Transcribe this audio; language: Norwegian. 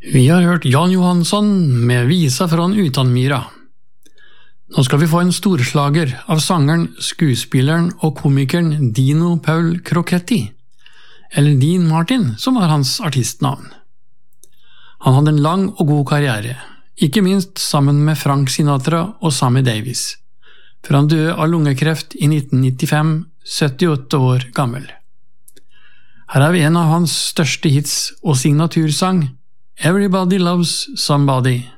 Vi har hørt Jan Johansson med Visa från Utanmyra. Nå skal vi få en storslager av sangeren, skuespilleren og komikeren Dino Paul Crocetti, eller Dean Martin, som var hans artistnavn. Han hadde en lang og god karriere, ikke minst sammen med Frank Sinatra og Sammy Davis, for han døde av lungekreft i 1995, 78 år gammel. Her er vi en av hans største hits og signatursang, Everybody Loves Somebody.